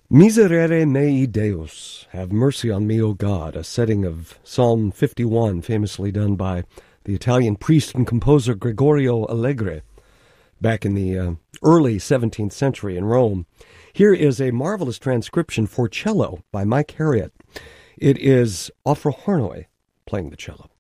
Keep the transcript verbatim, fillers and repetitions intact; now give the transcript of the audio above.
Miserere mei Deus, have mercy on me, O God, a setting of Psalm fifty-one, famously done by the Italian priest and composer Gregorio Allegri back in the uh, early seventeenth century in Rome. Here is a marvelous transcription for cello by Mike Harriott. It is Ofrahornoi playing the cello.